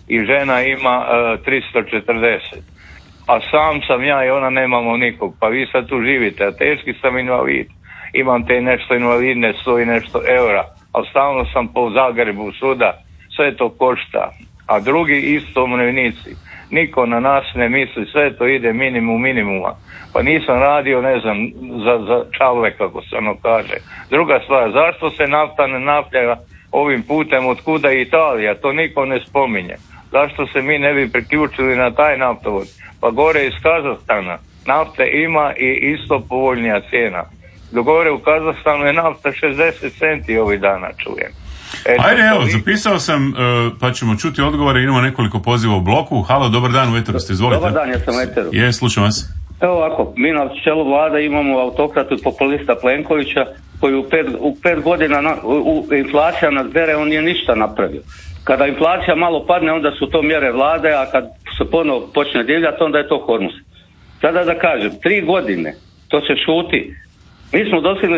i žena ima 340. A sam sam ja i ona nemamo nikog. Pa vi sad tu živite, a teški sam invalid. Imam te nešto invalidne, 100 i nešto eura. A stalno sam po Zagrebu suda. Sve to košta. A drugi isto umirovljenici. Niko na nas ne misli, sve to ide minimuma. Pa nisam radio, ne znam, za čavle, kako se ono kaže. Druga stvar, zašto se nafta ne naplja ovim putem, otkuda je Italija, to niko ne spominje. Zašto se mi ne bi priključili na taj naftovod? Pa gore iz Kazahstana nafte ima i isto povoljnija cijena. Do gore u Kazahstanu je nafta 60 centi ovih dana, čujem. Ajde, evo, zapisao sam, pa ćemo čuti odgovore, imamo nekoliko poziva u bloku. Halo, dobar dan, u eteru ste, izvolite. Dobar dan, ja sam u eteru. Slušam vas. Evo ovako, mi na čelu vlade imamo autokratu i populista Plenkovića, koji u 5 godina inflacija nas bere, on nije ništa napravio. Kada inflacija malo padne, onda su to mjere vlade, a kad se ponovo počne divljati, onda je to Hormuz. Sada da kažem, 3 godine, to se šuti, mi smo dosegli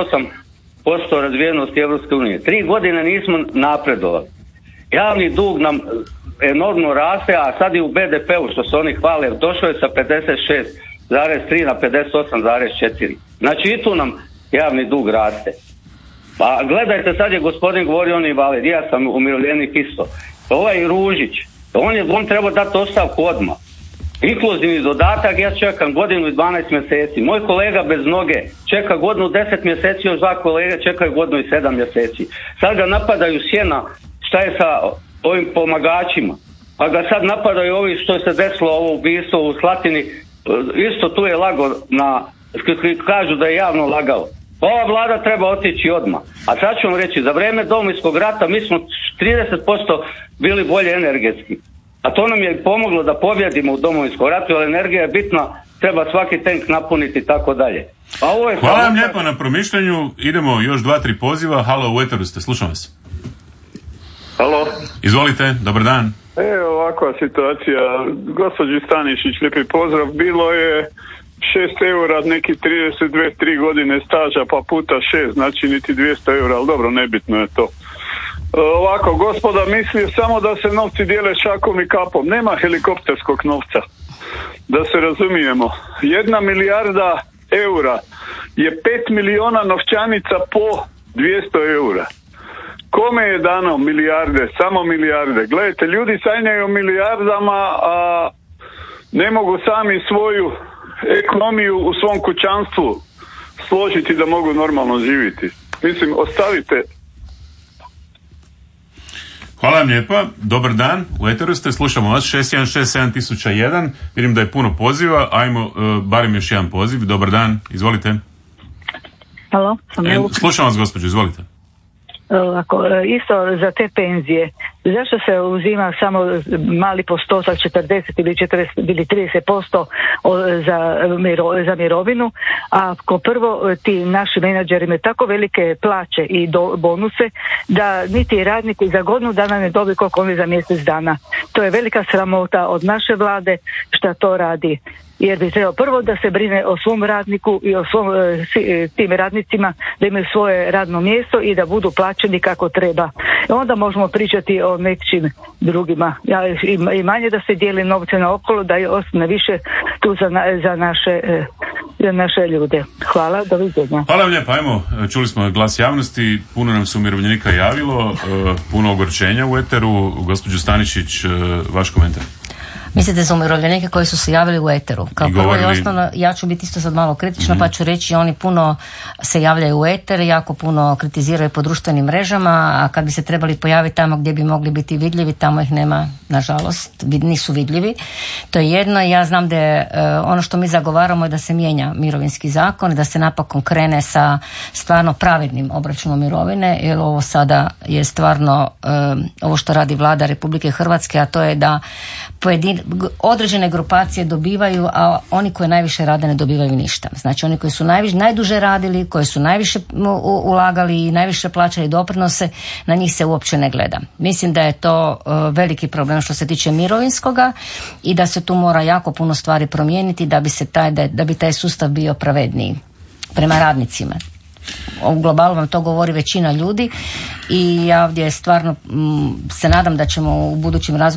78% razvijenosti Europske unije. 3 godine nismo napredovali. Javni dug nam enormno raste, a sad i u BDP-u, što se oni hvale, došao je sa 56,3 na 58,4. Znači i tu nam javni dug raste. Pa gledajte, sad je gospodin govorio, on je invalid, ja sam umirovljenik isto. Ovaj Ružić, on treba dati ostavku odmah. Inkluzivni dodatak, ja čekam 1 godinu i 12 mjeseci. Moj kolega bez noge čeka 1 godinu 10 mjeseci, još 2 kolege čekaju 1 godinu i 7 mjeseci. Sad ga napadaju sjena, šta je sa ovim pomagačima? Pa ga sad napadaju ovi što se desilo ovo ubistvo u Slatini. Isto tu je lago kažu da je javno lagao. Ova vlada treba otići odmah. A sad ću vam reći, za vrijeme Domovinskog rata mi smo 30% bili bolje energetski. A to nam je pomoglo da pobjedimo u Domovinskom ratu, jer energija je bitna, treba svaki tank napuniti i tako dalje. Hvala vam lijepo na promišljanju, idemo još 2-3 poziva. Halo, u eteru ste, slušam vas. Halo. Izvolite, dobar dan. Ovakva situacija, gospođi Stanišić, lijepi pozdrav, bilo je 6 eura, neki 32-3 godine staža, pa puta 6, znači niti 200 eura, ali dobro, nebitno je to. Ovako, gospoda misli samo da se novci dijele šakom i kapom, nema helikopterskog novca, da se razumijemo. 1 milijarda eura je 5 miliona novčanica po 200 eura. Kome je dano milijarde, samo milijarde? Gledajte, ljudi sanjaju milijardama, a ne mogu sami svoju ekonomiju u svom kućanstvu složiti da mogu normalno živjeti. Mislim, ostavite. Hvala vam lijepa, dobar dan, u eteru ste, slušamo vas, 616701, vidim da je puno poziva, ajmo barem još jedan poziv, dobar dan, izvolite. Halo, slušam vas gospođo, izvolite. Isto za te penzije, zašto se uzima samo mali postotak 40 ili 30% za mirovinu, a ko prvo ti naši menadžeri imaju tako velike plaće i bonuse da niti radnik za godinu dana ne dobije koliko oni za mjesec dana. To je velika sramota od naše vlade što to radi. Jer bi trebalo prvo da se brine o svom radniku i o tim radnicima, da imaju svoje radno mjesto i da budu plaćeni kako treba. Onda možemo pričati o nečim drugima. I manje da se dijeli novce na okolo, da je ostane više tu za naše ljude. Hvala, doviđenja. Hvala vam lijepo, ajmo, čuli smo glas javnosti, puno nam se umirovljenika javilo, puno ogorčenja u eteru. Gospođo Stanišić, vaš komentar. Mislite za umirovljenike koji su se javili u eteru? Kao prvo i osnovno, ja ću biti isto sad malo kritična, pa ću reći oni puno se javljaju u eter, jako puno kritiziraju po društvenim mrežama, a kad bi se trebali pojaviti tamo gdje bi mogli biti vidljivi, tamo ih nema, nažalost, nisu vidljivi. To je jedno, ja znam da je ono što mi zagovaramo je da se mijenja mirovinski zakon, da se napokon krene sa stvarno pravednim obračunom mirovine, jer ovo sada je stvarno ovo što radi Vlada Republike Hrvatske, a to je da određene grupacije dobivaju, a oni koji najviše rade ne dobivaju ništa. Znači oni koji su najduže radili, koji su najviše ulagali i najviše plaćali doprinose, na njih se uopće ne gleda. Mislim da je to veliki problem što se tiče mirovinskoga i da se tu mora jako puno stvari promijeniti da bi taj sustav bio pravedniji prema radnicima. U globalu vam to govori većina ljudi i ja ovdje stvarno se nadam da ćemo u budućim razgovorima